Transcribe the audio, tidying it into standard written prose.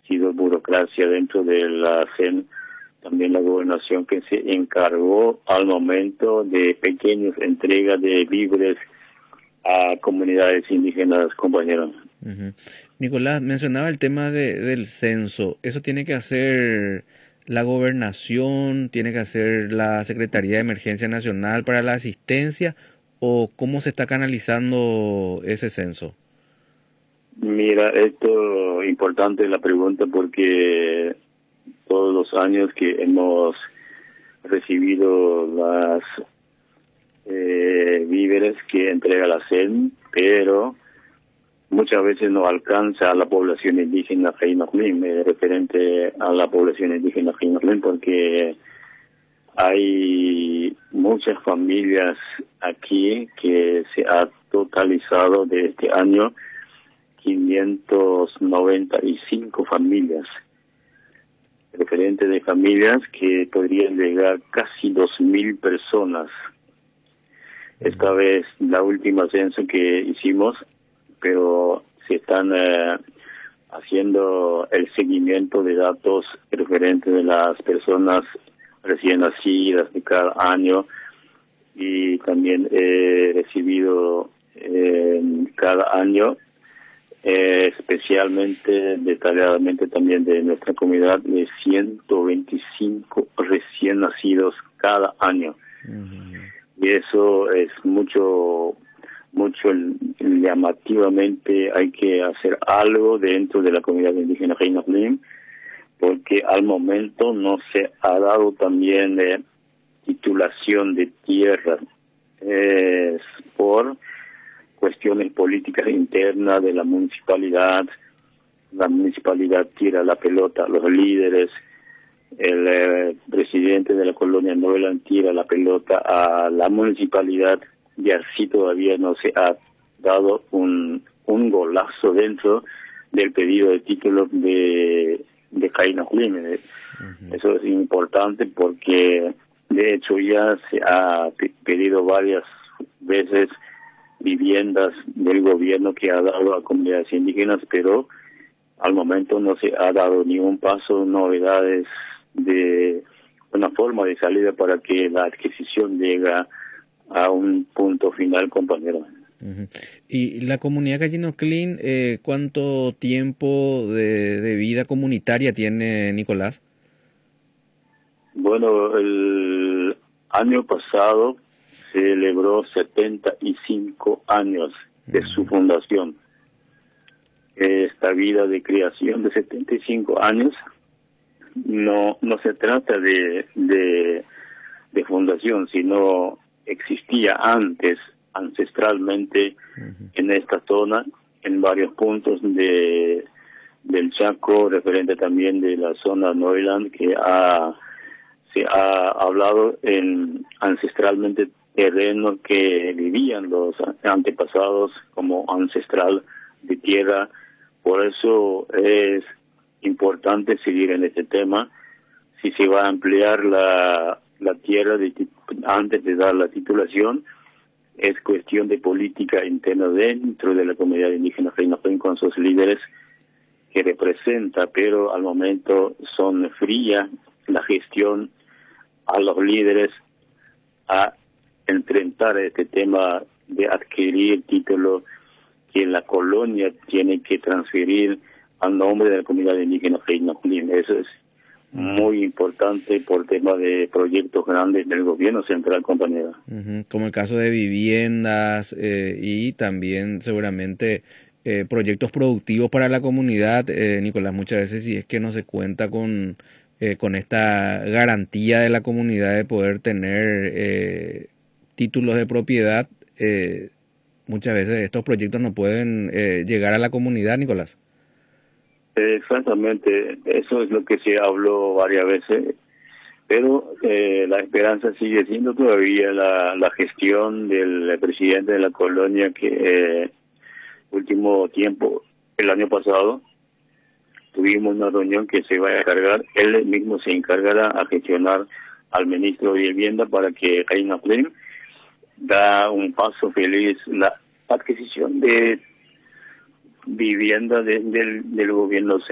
sido burocracia dentro de la CEN, también la gobernación que se encargó al momento de pequeñas entregas de víveres a comunidades indígenas, compañeros. Ujú. Nicolás, mencionaba el tema del censo. ¿Eso tiene que hacer la gobernación, tiene que hacer la Secretaría de Emergencia Nacional para la asistencia o cómo se está canalizando ese censo? Mira, esto es importante la pregunta porque todos los años que hemos recibido las víveres que entrega la CEN, pero muchas veces no alcanza a la población indígena Jainojlín, referente a la población indígena Jainojlín, porque hay muchas familias aquí que se ha totalizado de este año 595 familias, referente de familias que podrían llegar casi 2.000 personas. Esta vez, la última censo que hicimos, pero se están haciendo el seguimiento de datos referentes de las personas recién nacidas de cada año, y también he recibido cada año especialmente, detalladamente también de nuestra comunidad, de 125 recién nacidos cada año. Y eso es mucho llamativamente. Hay que hacer algo dentro de la comunidad indígena Jainojlín, porque al momento no se ha dado también titulación de tierra por cuestiones políticas internas de la municipalidad. La municipalidad tira la pelota a los líderes, el presidente de la colonia Neuland tira la pelota a la municipalidad, y así todavía no se ha dado un golazo dentro del pedido de título de Jainojlín. Eso es importante porque de hecho ya se ha pedido varias veces viviendas del gobierno que ha dado a comunidades indígenas, pero al momento no se ha dado ningún paso, novedades de una forma de salida para que la adquisición llegue a un punto final, compañero. Y la comunidad Jainojlín, ¿cuánto tiempo de vida comunitaria tiene, Nicolás? Bueno, el año pasado se celebró 75 años de su fundación. Esta vida de creación de 75 años no se trata de fundación, sino existía antes, ancestralmente, en esta zona, en varios puntos del Chaco, referente también de la zona Neuland, que se ha hablado ancestralmente terreno que vivían los antepasados como ancestral de tierra. Por eso es importante seguir en este tema. Si se va a ampliar la tierra antes de dar la titulación, es cuestión de política interna dentro de la comunidad indígena Jainojlín con sus líderes que representa, pero al momento son fría la gestión a los líderes a enfrentar este tema de adquirir título que la colonia tiene que transferir al nombre de la comunidad indígena Jainojlín. Eso es muy importante por tema de proyectos grandes del gobierno central, compañera. Como el caso de viviendas y también seguramente proyectos productivos para la comunidad, Nicolás, muchas veces si es que no se cuenta con esta garantía de la comunidad de poder tener títulos de propiedad, muchas veces estos proyectos no pueden llegar a la comunidad, Nicolás. Exactamente, eso es lo que se habló varias veces, pero la esperanza sigue siendo todavía la gestión del presidente de la colonia, que último tiempo, el año pasado, tuvimos una reunión que se va a encargar, él mismo se encargará a gestionar al ministro de Vivienda para que Jainojlín da un paso feliz la adquisición de vivienda del gobierno